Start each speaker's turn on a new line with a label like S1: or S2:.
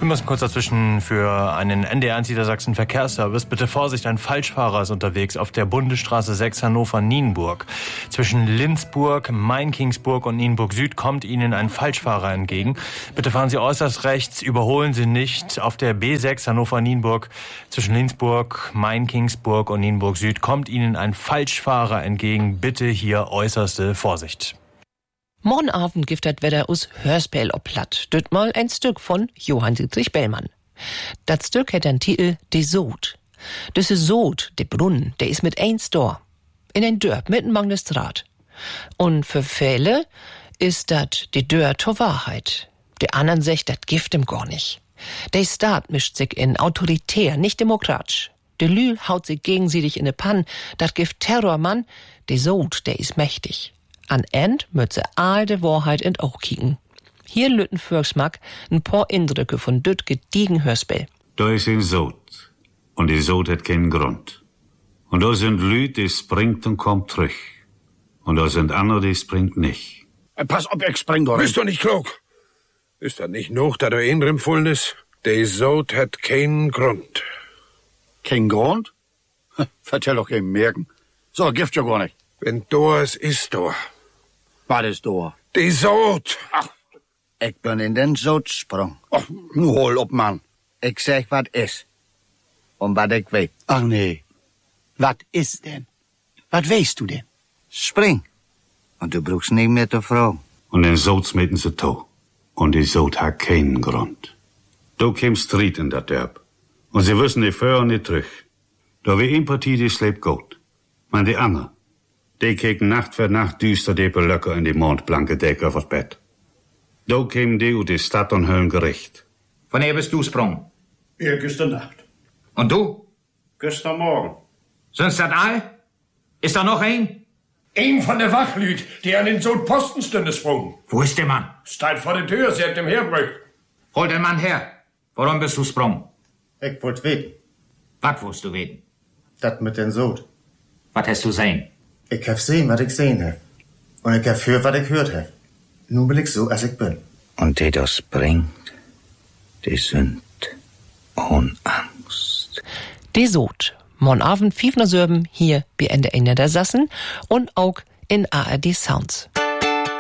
S1: Wir müssen kurz dazwischen für einen NDR1 Niedersachsen Verkehrsservice. Bitte Vorsicht, ein Falschfahrer ist unterwegs auf der Bundesstraße 6 Hannover-Nienburg. Zwischen Lindsburg, Mainkingsburg und Nienburg Süd kommt Ihnen ein Falschfahrer entgegen. Bitte fahren Sie äußerst rechts, überholen Sie nicht. Auf der B6 Hannover-Nienburg zwischen Lindsburg, Mainkingsburg und Nienburg Süd kommt Ihnen ein Falschfahrer entgegen. Bitte hier äußerste Vorsicht.
S2: Morgen Abend gibt das Wetter aus Hörspiel ob Platt. Düt mal ein Stück von Johann Dietrich Bellmann. Das Stück hat den Titel Die Sod. Düsse Sod, der Brunnen, der ist mit ein Stor. In ein Dörp mitten mang de Straat. Und für Fälle ist dat die Dörr zur Wahrheit. Der anderen sagt, dat Gift im gar nicht. Der Staat mischt sich in autoritär, nicht demokratisch. De Lü haut sich gegenseitig in de Pann. Dat Gift Terrormann, die Sod, der ist mächtig. An End mütze all de Wahrheit in Auch kicken. Hier lütten Fürksmack ein paar Indrücke von düt gediegen Hörspiel.
S3: Da ist ein Sod. Und die Sod hat keinen Grund. Und da sind Lüt, die springt und kommt zurück. Und da sind andere, die springt nicht.
S4: Pass auf, ich spring doch.
S5: Bist du nicht klug? Ist das nicht noch, da du inrem vollen ist? Die Sod hat keinen Grund.
S4: Kein Grund? Vertell doch kein Merken. So, Gift ja gar nicht.
S5: Wenn da ist da.
S4: Was ist da?
S5: Die Sod.
S4: Ach, ich bin in den Sod sprung. Ach, nu hol op, Mann. Ich sag, was ist. Und was ich weiß.
S6: Ach nee. Was ist denn? Was weißt du denn?
S4: Spring. Und du brauchst nicht mehr zu fragen.
S3: Und den Sod smeten sie to. Und die Sod hat keinen Grund. Da käm Streit in dat Dörp. Und sie wissen nicht vor und nicht zurück. Da wie ein Partie, die schläft gut. Man die andere. Die keken Nacht für Nacht düster die Löcker in die mondblanke Decke auf das Bett. Da kämen die ut die Stadt und höllen Gericht.
S7: Wanneer bist du sprung?
S5: Ja, gestern Nacht.
S7: Und du?
S5: Gestern Morgen.
S7: Sind's das all? Ist da noch ein?
S5: Ein von der Wachlüt, die an den Sod Postenstunde sprung.
S7: Wo ist der Mann?
S5: Steht vor der Tür, sie hat dem herbrückt.
S7: Hol den Mann her. Warum bist du sprung?
S6: Ich wollt weten.
S7: Was willst du weten?
S6: Dat mit den Sod.
S7: Was hast du sehen?
S6: Ich hab sehen, was ich sehen hab. Und ich hab hört, was ich hört hab. Nun bin ich so, als ich bin.
S4: Und die da springt, die sind ohne Angst.
S2: Die Sod. Morgen Abend 5 Uhr hier bei NDR Niedersachsen und auch in ARD Sounds.